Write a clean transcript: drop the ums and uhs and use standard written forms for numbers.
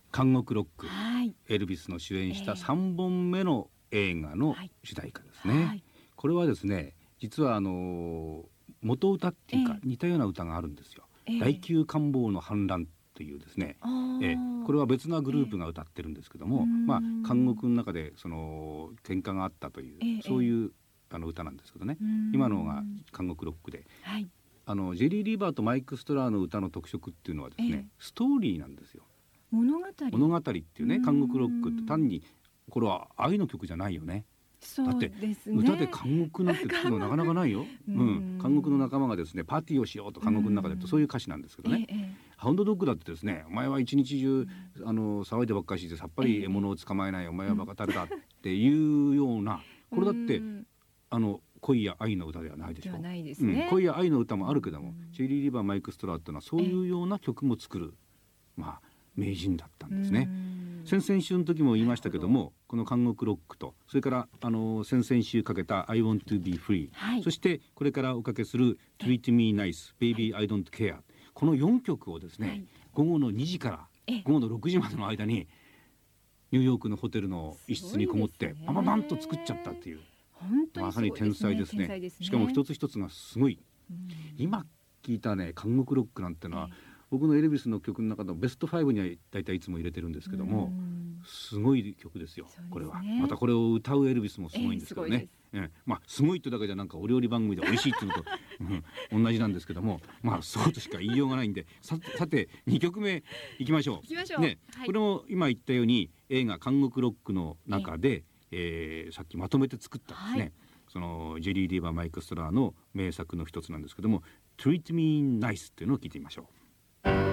監獄ロック、 はい、 エルビスの主演した3本目の映画の主題歌ですね、 はい、 これはですね、実は元歌っていうか似たような歌があるんですよ、第9官房の反乱というですね、これは別なグループが歌ってるんですけども、監獄の中でその喧嘩があったという、そういう歌なんですけどね、今のが監獄ロックで、 はい、 ジェリー・リーバーとマイク・ストラーの歌の特色っていうのはですね、ストーリーなんですよ。 物語っていうね、監獄ロックって単にこれは愛の曲じゃないよね。だって歌で監獄なんて聞くのなかなかないよ、監獄の仲間がですねパーティーをしようと監獄の中でと、そういう歌詞なんですけどね、ハウンドドッグだってですね、お前は一日中騒いでばっかりしてさっぱり獲物を捕まえない、お前はバカタレだっていうような、これだって恋や愛の歌ではないでしょ。恋や愛の歌もあるけども、ジェリー・リーバー、マイク・ストラーっていうのはそういうような曲も作る、名人だったんですね。先々週の時も言いましたけども、この監獄ロックと、それから先々週かけた I want to be free、そしてこれからおかけする Treat me nice Baby I don't care、この4曲をですね、午後の2時から午後の6時までの間にニューヨークのホテルの一室にこもってパパパンと作っちゃったっていう、まさに天才ですね。しかも一つ一つがすごい、今聞いたね監獄ロックなんてのは、僕のエルビスの曲の中のベスト5にはだいたいいつも入れてるんですけども、すごい曲ですよ、これは。またこれを歌うエルビスもすごいんですけどね、すごいってだけじゃなんかお料理番組で美味しいっていうのと、同じなんですけども、そうとしか言いようがないんで、さて2曲目いきましょうね。これも今言ったように映画監獄ロックの中で、さっきまとめて作ったですね、そのジェリー・リーバー、マイク・ストラーの名作の一つなんですけども、Treat me nice っていうのを聞いてみましょう。